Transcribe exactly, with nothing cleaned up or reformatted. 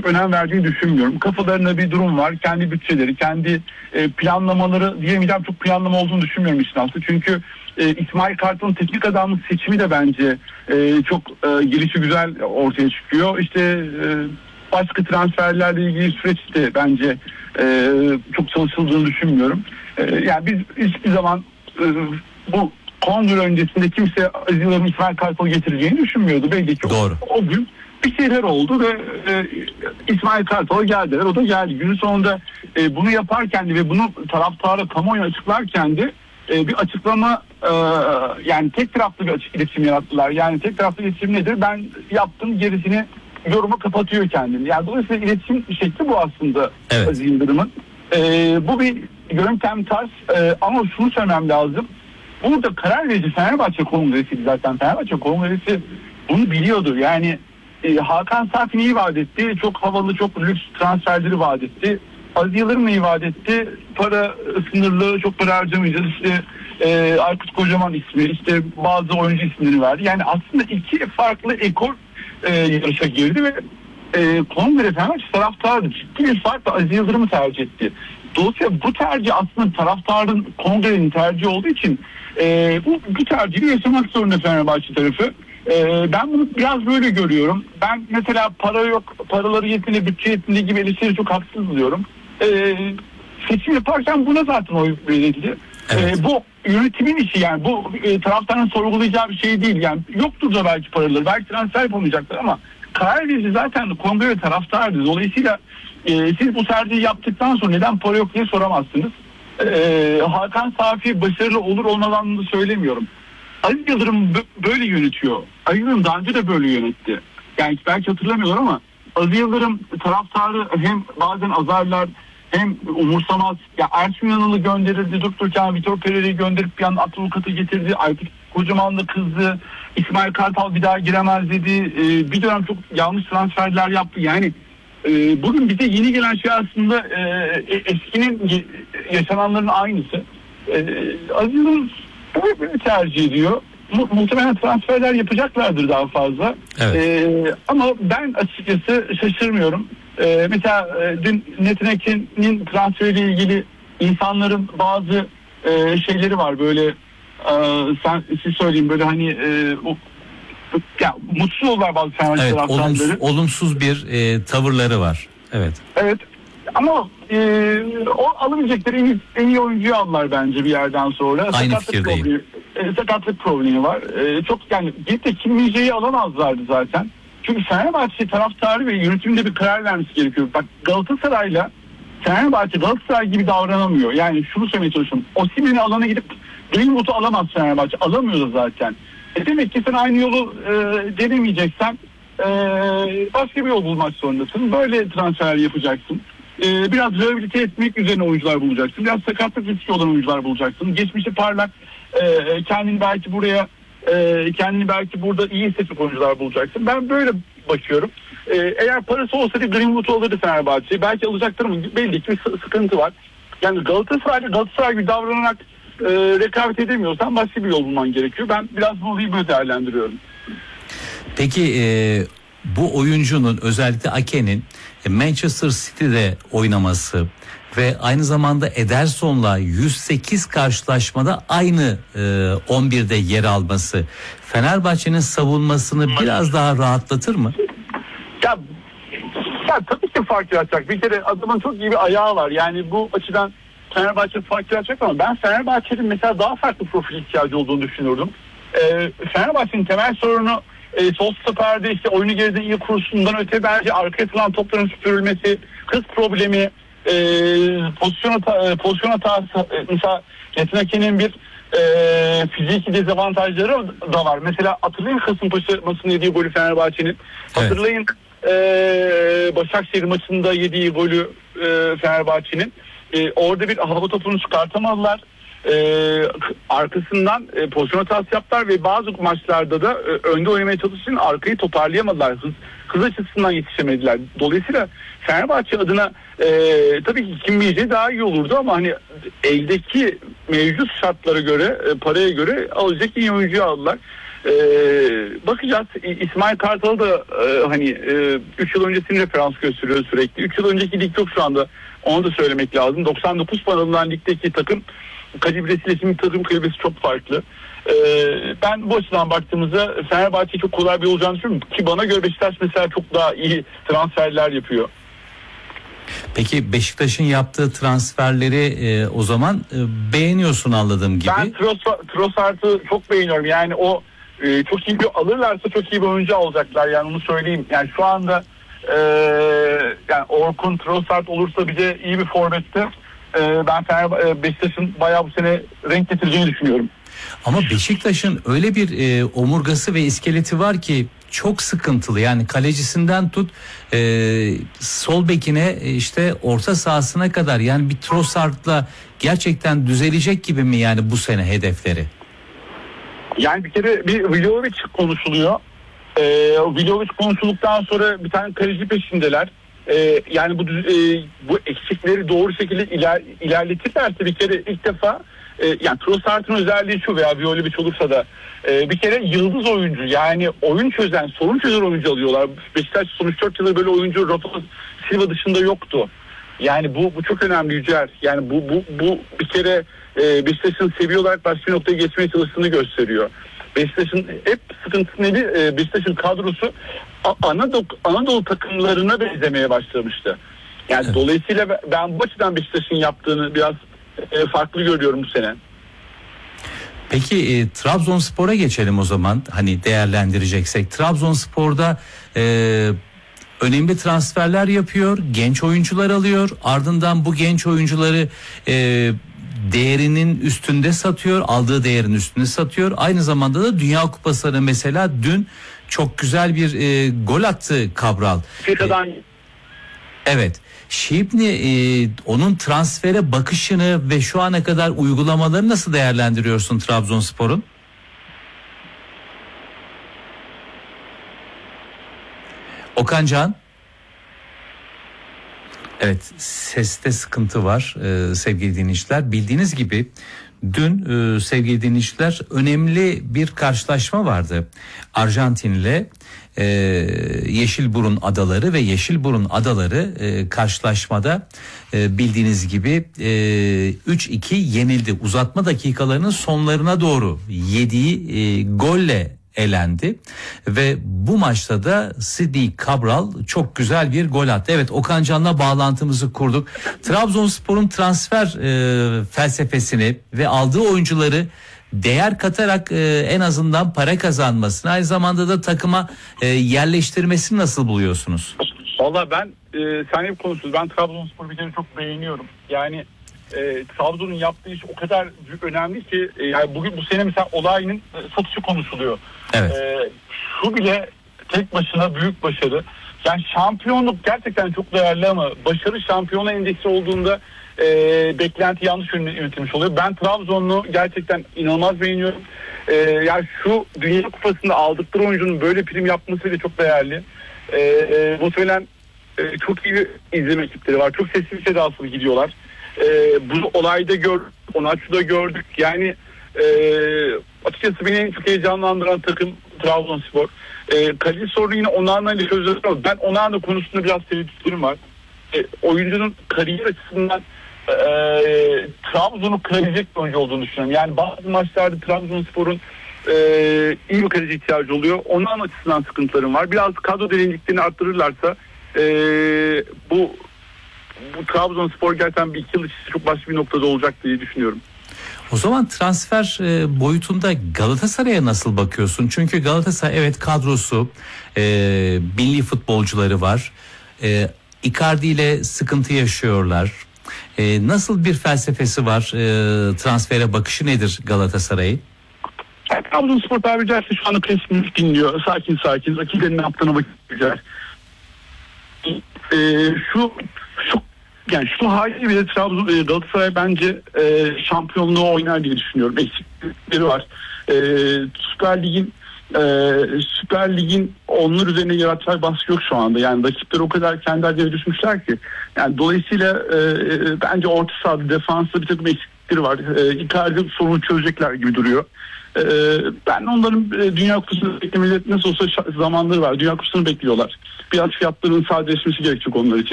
çok önem verdiğini düşünmüyorum. Kafalarında bir durum var. Kendi bütçeleri, kendi e, planlamaları diyemeyeceğim, çok planlama olduğunu düşünmüyorum işin aslı. Çünkü e, İsmail Kartal'ın teknik adamlık seçimi de bence e, çok e, gelişi güzel ortaya çıkıyor. İşte e, başka transferlerle ilgili süreçte bence e, çok çalışıldığını düşünmüyorum. E, yani biz hiçbir zaman e, bu kongre öncesinde kimse Aziz Yıldırım İsmail Kartal'ı getireceğini düşünmüyordu. Belki ki o, o gün bir şeyler oldu ve e, İsmail Kartal'a geldiler. O da geldi. Günün sonunda e, bunu yaparken de ve bunu taraftara kamuoyuna açıklarken de e, bir açıklama e, yani tek taraflı bir açık iletişim yarattılar. Yani tek taraflı iletişim nedir? Ben yaptım, gerisini yoruma kapatıyor kendini. Yani dolayısıyla iletişim şekli bu aslında, evet. Aziz Yıldırım'ın. E, bu bir yöntem tarz e, ama şunu söylemem lazım. Burada karar verici Fenerbahçe Kongresi'ydi zaten. Fenerbahçe Kongresi bunu biliyordu. Yani e, Hakan Safi neyi vaat etti? Çok havalı, çok lüks transferleri vaat etti. Aziz Yıldırım neyi vaat etti? Para sınırlı, çok para harcamayacağız. İşte e, Aykut Kocaman ismi, işte bazı oyuncu isimleri verdi. Yani aslında iki farklı ekol e, yarışa girdi ve e, Kongre Fenerbahçe taraftarı ciddi bir farkla Aziz Yıldırım'ı tercih etti. Dolayısıyla bu tercih aslında taraftarın, kongrenin tercihi olduğu için e, bu, bu tercihi yaşamak zorunda Fenerbahçe tarafı. E, ben bunu biraz böyle görüyorum. Ben mesela para yok, paraları yetmeli, bütçe yetmeli gibi eleştiri çok haksız buluyorum. E, seçim yaparken buna zaten oy verildi. Evet. E, bu yönetimin işi, yani bu e, taraftarın sorgulayacağı bir şey değil. Yani yoktur da belki paraları, belki transfer yapamayacaklar ama karar verici zaten kongre ve taraftardı. Dolayısıyla e, siz bu tercihi yaptıktan sonra neden para yok diye soramazsınız. E, Hakan Safi başarılı olur olmaz anlamında söylemiyorum. Aziz Yıldırım böyle yönetiyor. Aziz Yıldırım daha önce de böyle yönetti. Yani belki hatırlamıyorlar ama Aziz Yıldırım taraftarı hem bazen azarlar hem umursamaz. Ya Ersun Yanal'ı gönderirdi, dururken Vitor Pereira'yı gönderip bir anda Abdülkat'ı getirdi. Aykut Kocaman'la kızdı. İsmail Kartal bir daha giremez dedi. Ee, bir dönem çok yanlış transferler yaptı. Yani e, bugün bize yeni gelen şey aslında e, eskinin yaşananların aynısı. E, Aziz Yıldırım böyle tercih ediyor. Mu- muhtemelen transferler yapacaklardır daha fazla. Evet. Ee, ama ben açıkçası şaşırmıyorum. Ee, mesela e, dün Netinyahu'nun transferiyle ilgili insanların bazı e, şeyleri var böyle e, sen siz söyleyeyim böyle hani e, o, ya, mutsuz oldular bazı Fenerbahçe evet, taraftarları. Olumsuz, olumsuz bir e, tavırları var. Evet. Evet. Ama e, o alabilecekleri en iyi, en iyi oyuncuyu aldılar bence bir yerden sonra. Aynı sakatlık fikirdeyim. Problemi, e, sakatlık problemi var. E, çok yani gidip de Kim Min-jae'yi alamazlardı zaten. Çünkü Fenerbahçe taraftarı ve yönetiminde bir karar vermesi gerekiyor. Bak Galatasaray'la Fenerbahçe Galatasaray gibi davranamıyor. Yani şunu söylemeye çalışıyorum. Osimhen'i alana gidip Greenwood'u alamaz Fenerbahçe. Alamıyor da zaten. E demek ki sen aynı yolu e, denemeyeceksen e, başka bir yol bulmak zorundasın. Böyle transfer yapacaksın. Ee, biraz rehabilite etmek üzerine oyuncular bulacaksın. Biraz sakatlık riski olan oyuncular bulacaksın. Geçmişte parlak e, kendini belki buraya e, kendini belki burada iyi hissetmek oyuncular bulacaksın. Ben böyle bakıyorum. E, eğer parası olsaydı Greenwood'u alırdı Fenerbahçe. Belki alacaktır ama belli ki bir sıkıntı var. Yani Galatasaray'da Galatasaray gibi davranarak e, rekabet edemiyorsan başka bir yol bulman gerekiyor. Ben biraz bu olayı böyle değerlendiriyorum. Peki e, bu oyuncunun özellikle Ake'nin Manchester City'de oynaması ve aynı zamanda Ederson'la yüz sekiz karşılaşmada aynı e, on birde yer alması Fenerbahçe'nin savunmasını biraz daha rahatlatır mı? Ya, ya tabii ki fark yaratacak. Bir kere adamın çok iyi bir ayağı var. Yani bu açıdan Fenerbahçe fark yaratacak ama ben Fenerbahçe'nin mesela daha farklı profil ihtiyacı olduğunu düşünürdüm. Ee, Fenerbahçe'nin temel sorunu E, sol stoperde işte oyunu geride iyi kursundan öte bence arkaya atılan topların süpürülmesi, hız problemi, e, pozisyon hata, pozisyon hatası, e, mesela Netinyahu'nun bir e, fiziki dezavantajları da var. Mesela hatırlayın Kasımpaşa maçında yediği golü Fenerbahçe'nin. Evet. Hatırlayın e, Başakşehir maçında yediği golü e, Fenerbahçe'nin. E, orada bir hava topunu çıkartamadılar. Ee, arkasından e, pozisyon hatası yaptılar ve bazı maçlarda da e, önde oynamaya çalışırken arkayı toparlayamadılar. Hız, hız açısından yetişemediler. Dolayısıyla Fenerbahçe adına e, tabii ki Kim Min-jae daha iyi olurdu ama hani eldeki mevcut şartlara göre, e, paraya göre alacak iyi oyuncuyu aldılar. Ee, bakacağız. İsmail Kartal da e, hani üç yıl öncesini referans gösteriyor sürekli. üç yıl önceki lig yok şu anda. Onu da söylemek lazım. doksan dokuz puan alınan ligdeki takım kalibresiyle şimdi takım kalibresi çok farklı. Ee, ben bu açıdan baktığımızda Fenerbahçe çok kolay bir olacağını düşünüyorum. Ki bana göre Beşiktaş mesela çok daha iyi transferler yapıyor. Peki Beşiktaş'ın yaptığı transferleri e, o zaman e, beğeniyorsun anladığım gibi. Ben Trossard'ı çok beğeniyorum. Yani o e, çok iyi bir alırlarsa çok iyi bir oyuncu alacaklar. Yani onu söyleyeyim. Yani şu anda e, yani Orkun Trossard olursa bize iyi bir forvette. E, ben Fenerbahçe Beşiktaş'ın bayağı bu sene renk getireceğini düşünüyorum. Ama Beşiktaş'ın öyle bir e, omurgası ve iskeleti var ki çok sıkıntılı. Yani kalecisinden tut e, sol bekine e, işte orta sahasına kadar, yani bir Trossard'la gerçekten düzelecek gibi mi yani bu sene hedefleri? Yani bir kere bir Vlahovic konuşuluyor. Ee, Vlahovic konuşulduktan sonra bir tane kaleci peşindeler. Ee, yani bu e, bu eksikleri doğru şekilde iler, ilerletirlerse bir kere ilk defa e, yani Trossard'ın özelliği şu veya Vlahovic olursa da e, bir kere yıldız oyuncu, yani oyun çözen, sorun çözen oyuncu alıyorlar. Beşiktaş son üç dört yıldır böyle oyuncu Rafa Silva dışında yoktu. Yani bu bu çok önemli Yücel. Yani bu bu bu bir kere e, Beşiktaş'ın seviye olarak başka bir noktaya geçmeye çalıştığını gösteriyor. Beşiktaş'ın hep sıkıntısı neydi? E, Beşiktaş'ın kadrosu Anadolu, Anadolu takımlarına benzemeye başlamıştı. Yani evet. Dolayısıyla ben bu açıdan Beşiktaş'ın yaptığını biraz e, farklı görüyorum bu sene. Peki e, Trabzonspor'a geçelim o zaman, hani değerlendireceksek. Trabzonspor'da e, önemli transferler yapıyor, genç oyuncular alıyor, ardından bu genç oyuncuları e, değerinin üstünde satıyor, aldığı değerin üstünde satıyor. Aynı zamanda da Dünya Kupası'na mesela dün çok güzel bir e, gol attı Cabral. FIFA'dan. E, evet. Şimdi e, onun transfere bakışını ve şu ana kadar uygulamaları nasıl değerlendiriyorsun Trabzonspor'un? Okan Can. Evet, seste sıkıntı var e, sevgili dinleyiciler. Bildiğiniz gibi dün e, sevgili dinleyiciler önemli bir karşılaşma vardı. Arjantin'le e, Yeşilburun Adaları ve Yeşilburun Adaları e, karşılaşmada e, bildiğiniz gibi e, üç iki yenildi. Uzatma dakikalarının sonlarına doğru yediği e, golle elendi ve bu maçta da Sidney Cabral çok güzel bir gol attı. Evet, Okan Can'la bağlantımızı kurduk. Trabzonspor'un transfer e, felsefesini ve aldığı oyuncuları değer katarak e, en azından para kazanmasını, aynı zamanda da takıma e, yerleştirmesini nasıl buluyorsunuz? Valla ben e, sen hep konuşuyoruz. Ben Trabzonspor'u bir kere çok beğeniyorum. Yani E, Trabzon'un yaptığı iş o kadar önemli ki e, yani bugün bu sene mesela Olay'ın e, satışı konuşuluyor. Evet. E, şu bile tek başına büyük başarı. Yani şampiyonluk gerçekten çok değerli ama başarı şampiyona endeksi olduğunda e, beklenti yanlış yönetilmiş oluyor. Ben Trabzon'u gerçekten inanılmaz beğeniyorum. E, yani şu Dünya Kupası'nda aldıkları oyuncunun böyle prim yapması bile çok değerli. E, e, muhtemelen e, çok iyi bir izleme ekipleri var. Çok sessiz sedasız gidiyorlar. Ee, bunu Olay'da gördük, Onaçu'da gördük. Yani e, açıkçası beni en çok heyecanlandıran takım Trabzonspor. E, kaleci sorunu yine Onan'la ile çözülüyor. Ben Onan'la konusunda biraz tereddütlerim var. E, oyuncunun kariyer açısından e, Trabzon'u kırabilecek bir oyuncu olduğunu düşünüyorum. Yani bazı maçlarda Trabzonspor'un e, iyi bir kaleci ihtiyacı oluyor. Onan açısından sıkıntılarım var. Biraz kadro derinliklerini arttırırlarsa e, bu Bu Trabzonspor gerçekten bir iki yıl içinde çok başka bir noktada olacak diye düşünüyorum. O zaman transfer e, boyutunda Galatasaray'a nasıl bakıyorsun? Çünkü Galatasaray evet kadrosu, e, milli futbolcuları var. E, Icardi ile sıkıntı yaşıyorlar. E, nasıl bir felsefesi var? E, transfere bakışı nedir Galatasaray'ın? Yani Trabzonspor tabiri caizse şu anda klasik dinliyor. Sakin sakin. Rakiplerinin ne yaptığına bakacağız. E, şu şu Yani şu haliyle bile Trabzon Galatasaray bence e, şampiyonluğu oynar diye düşünüyorum. Eksiklikleri var. E, Süper Lig'in e, Süper Lig'in onlar üzerine yaratacağı baskı yok şu anda. Yani rakipler o kadar kendi hallerine düşmüşler ki. Yani dolayısıyla e, bence orta sahada defansta bir takım eksiklikleri eksikleri var. E, Icardi sorunu çözecekler gibi duruyor. E, ben onların e, Dünya Kupası'nı beklemeleri nasıl olsa zamanları var. Dünya Kupası'nı bekliyorlar. Biraz fiyatların sadeleşmesi gerekecek onlar için.